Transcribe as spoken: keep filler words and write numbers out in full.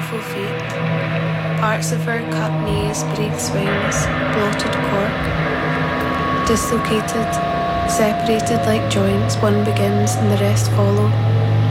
fearful feet. Parts of her cut knees, breathe swings, bloated cork. Dislocated, separated like joints, one begins and the rest follow.